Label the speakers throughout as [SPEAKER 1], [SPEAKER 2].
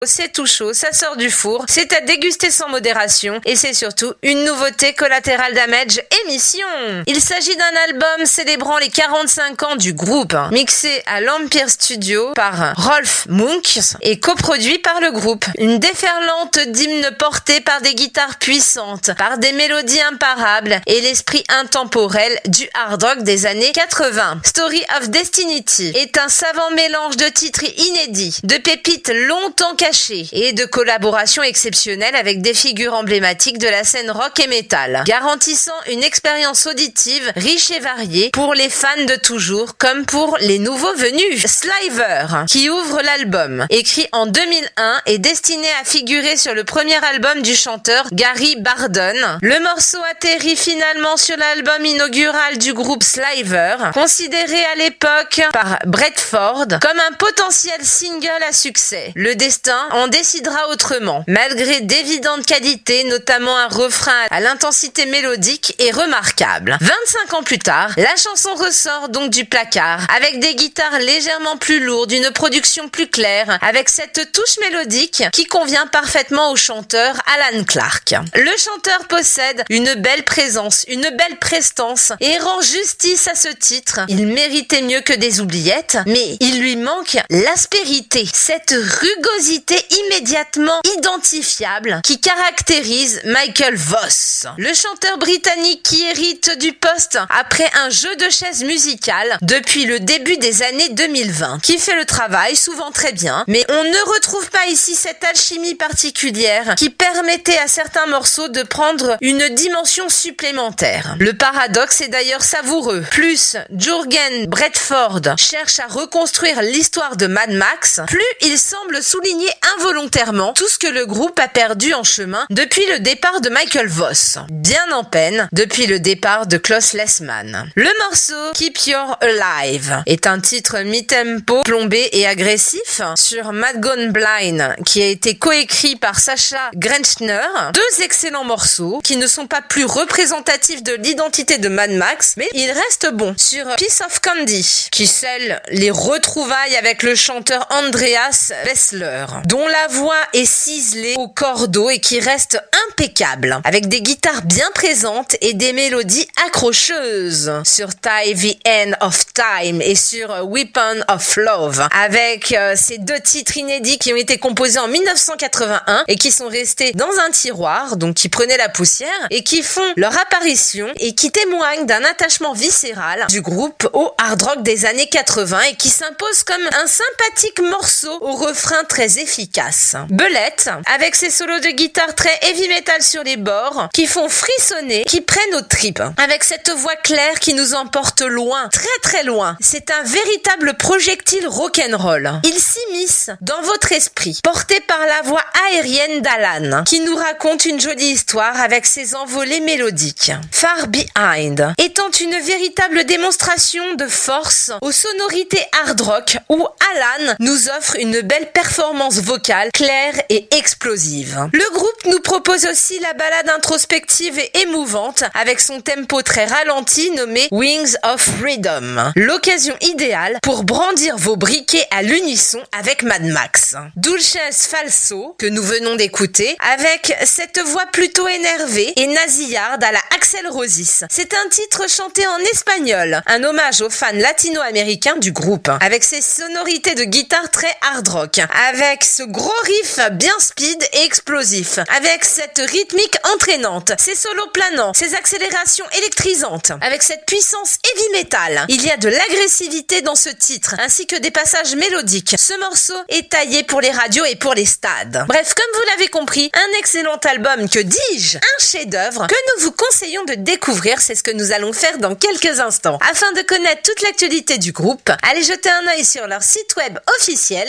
[SPEAKER 1] C'est tout chaud, ça sort du four, c'est à déguster sans modération et c'est surtout une nouveauté Collateral Damage émission. Il s'agit d'un album célébrant les 45 ans du groupe, mixé à l'Empire Studio par Rolf Munks et coproduit par le groupe. Une déferlante d'hymnes portés par des guitares puissantes, par des mélodies imparables et l'esprit intemporel du hard rock des années 80. Story of Destiny est un savant mélange de titres inédits, de pépites longtemps cachées et de collaborations exceptionnelles avec des figures emblématiques de la scène rock et metal, garantissant une expérience auditive riche et variée pour les fans de toujours comme pour les nouveaux venus. Sliver, qui ouvre l'album, écrit en 2001 et destiné à figurer sur le premier album du chanteur Gary Barden. Le morceau atterrit finalement sur l'album inaugural du groupe Sliver, considéré à l'époque par Brett Ford comme un potentiel single à succès. Le destin en décidera autrement. Malgré d'évidentes qualités, notamment un refrain à l'intensité mélodique est remarquable. 25 ans plus tard, la chanson ressort donc du placard, avec des guitares légèrement plus lourdes, une production plus claire, avec cette touche mélodique qui convient parfaitement au chanteur Alan Clark. Le chanteur possède une belle présence, une belle prestance et rend justice à ce titre. Il méritait mieux que des oubliettes, mais il lui manque l'aspérité, cette rugosité immédiatement identifiable qui caractérise Michael Voss, le chanteur britannique qui hérite du poste après un jeu de chaises musicales depuis le début des années 2020, qui fait le travail souvent très bien, mais on ne retrouve pas ici cette alchimie particulière qui permettait à certains morceaux de prendre une dimension supplémentaire. Le paradoxe est d'ailleurs savoureux. Plus Jürgen Bredford cherche à reconstruire l'histoire de Mad Max, plus il semble souligner involontairement tout ce que le groupe a perdu en chemin depuis le départ de Michael Voss, bien en peine depuis le départ de Klaus Lessmann. Le morceau Keep Your Alive est un titre mi-tempo, plombé et agressif sur Mad Gone Blind, qui a été coécrit par Sacha Grenschner. Deux excellents morceaux qui ne sont pas plus représentatifs de l'identité de Mad Max, mais ils restent bons. Sur Piece of Candy, qui scelle les retrouvailles avec le chanteur Andreas Wessler, dont la voix est ciselée au cordeau et qui reste impeccable, avec des guitares bien présentes et des mélodies accrocheuses. Sur Tie the End of Time et sur Weapon of Love, avec ces deux titres inédits qui ont été composés en 1981 et qui sont restés dans un tiroir, donc qui prenaient la poussière, et qui font leur apparition et qui témoignent d'un attachement viscéral du groupe au hard rock des années 80 et qui s'impose comme un sympathique morceau au refrain très efficace. Belette, avec ses solos de guitare très heavy metal sur les bords, qui font frissonner, qui prennent aux tripes, avec cette voix claire qui nous emporte loin, très très loin. C'est un véritable projectile rock'n'roll. Il s'immisce dans votre esprit, porté par la voix aérienne d'Alan, qui nous raconte une jolie histoire avec ses envolées mélodiques. Far Behind étant une véritable démonstration de force aux sonorités hard rock, où Alan nous offre une belle performance vocale claire et explosive. Le groupe nous propose aussi la ballade introspective et émouvante avec son tempo très ralenti nommé Wings of Freedom. L'occasion idéale pour brandir vos briquets à l'unisson avec Mad Max. Dulces Falso, que nous venons d'écouter, avec cette voix plutôt énervée et nasillarde à la Axl Rose. C'est un titre chanté en espagnol, un hommage aux fans latino-américains du groupe, avec ses sonorités de guitare très hard rock, avec ce gros riff bien speed et explosif, avec cette rythmique entraînante, ses solos planants, ses accélérations électrisantes, avec cette puissance heavy metal. Il y a de l'agressivité dans ce titre, ainsi que des passages mélodiques. Ce morceau est taillé pour les radios et pour les stades. Bref, comme vous l'avez compris, un excellent album, que dis-je, un chef-d'œuvre que nous vous conseillons de découvrir. C'est ce que nous allons faire dans quelques instants. Afin de connaître toute l'actualité du groupe, allez jeter un œil sur leur site web officiel,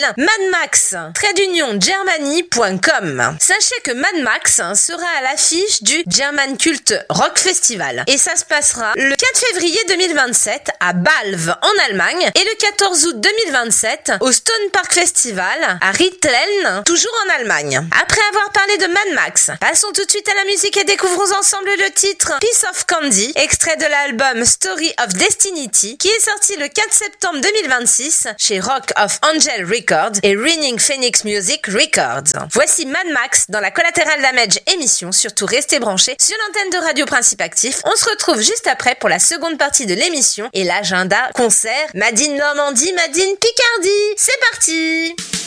[SPEAKER 1] madmax-germany.com. Sachez que Mad Max sera à l'affiche du German Cult Rock Festival, et ça se passera le 4 février 2027 à Balve en Allemagne et le 14 août 2027 au Stone Park Festival à Rietleln, toujours en Allemagne. Après avoir parlé de Mad Max, passons tout de suite à la musique et découvrons ensemble le titre Piece of Candy, extrait de l'album Story of Destiny, qui est sorti le 4 septembre 2026 chez Rock of Angel Records et Ringing Phoenix Dance Music Records. Voici Mad Max dans la Collateral Damage émission, surtout restez branchés sur l'antenne de Radio Principe Actif. On se retrouve juste après pour la seconde partie de l'émission et l'agenda concert Made in Normandie, Made in Picardie. C'est parti!